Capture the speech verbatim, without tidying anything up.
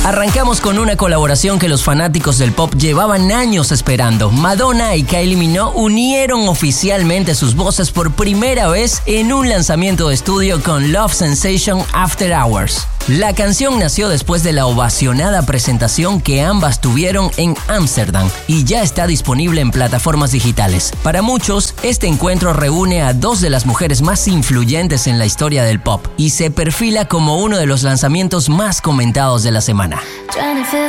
Arrancamos con una colaboración que los fanáticos del pop llevaban años esperando. Madonna y Kylie Minogue unieron oficialmente sus voces por primera vez en un lanzamiento de estudio con Love Sensation After Hours. La canción nació después de la ovacionada presentación que ambas tuvieron en Ámsterdam y ya está disponible en plataformas digitales. Para muchos, este encuentro reúne a dos de las mujeres más influyentes en la historia del pop y se perfila como uno de los lanzamientos más comentados de la semana.